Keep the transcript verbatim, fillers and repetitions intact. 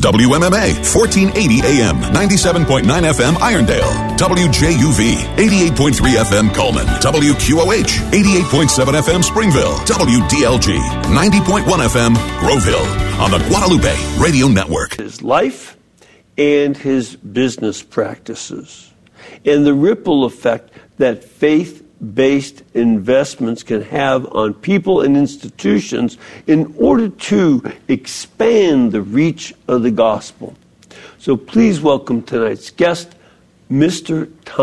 W M M A, fourteen eighty A M, ninety-seven point nine F M Irondale. W J U V, eighty-eight point three F M Coleman. W Q O H, eighty-eight point seven F M Springville. W D L G, ninety point one F M Groveville. On the Guadalupe Radio Network. His life and his business practices, and the ripple effect that faith-based investments can have on people and institutions in order to expand the reach of the gospel. So please welcome tonight's guest, Mister Tom.